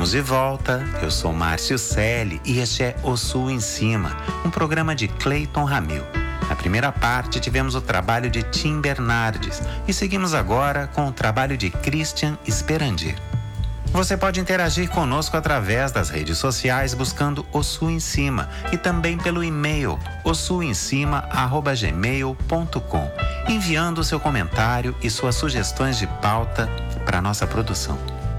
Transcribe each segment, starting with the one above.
Estamos de volta, eu sou Márcio Selle e este é O Sul em Cima, um programa de Cleiton Ramil. Na primeira parte tivemos o trabalho de Tim Bernardes e seguimos agora com o trabalho de Christian Esperandir. Você pode interagir conosco através das redes sociais buscando O Sul em Cima e também pelo e-mail osulemcima@gmail.com, enviando seu comentário e suas sugestões de pauta para a nossa produção.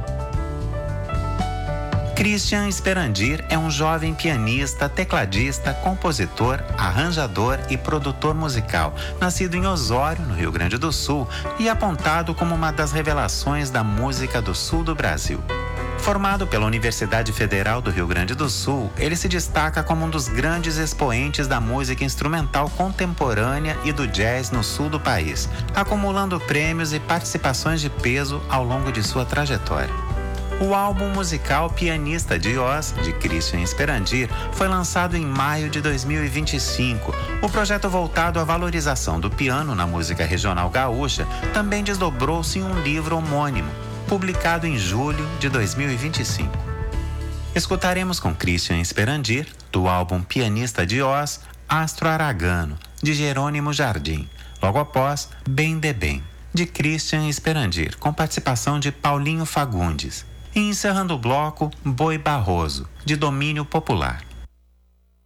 Christian Esperandir é um jovem pianista, tecladista, compositor, arranjador e produtor musical, nascido em Osório, no Rio Grande do Sul, e apontado como uma das revelações da música do sul do Brasil. Formado pela Universidade Federal do Rio Grande do Sul, ele se destaca como um dos grandes expoentes da música instrumental contemporânea e do jazz no sul do país, acumulando prêmios e participações de peso ao longo de sua trajetória. O álbum musical Pianista de Oz, de Christian Esperandir, foi lançado em maio de 2025. O projeto voltado à valorização do piano na música regional gaúcha também desdobrou-se em um livro homônimo, publicado em julho de 2025. Escutaremos com Christian Esperandir, do álbum Pianista de Oz, Astro Aragano, de Jerônimo Jardim. Logo após, Bem de Bem, de Christian Esperandir, com participação de Paulinho Fagundes. E encerrando o bloco, Boi Barroso, de domínio popular.